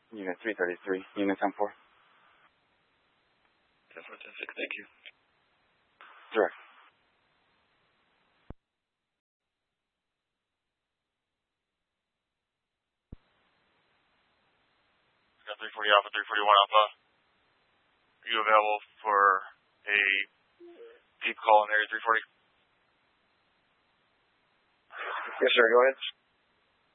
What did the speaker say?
Unit 333, Unit 10-4. 10-4-10-6, thank you. Direct. Got 340 Alpha, 341 Alpha. Are you available for a deep call in area 340? Yes, sir. Go ahead.